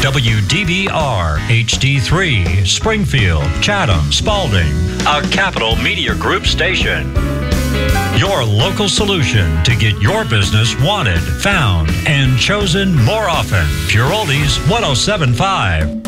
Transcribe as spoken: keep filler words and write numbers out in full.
W D B R H D three, Springfield, Chatham, Spalding, a Capital Media Group station. Your local solution to get your business wanted, found, and chosen more often. Pure Oldies one oh seven point five.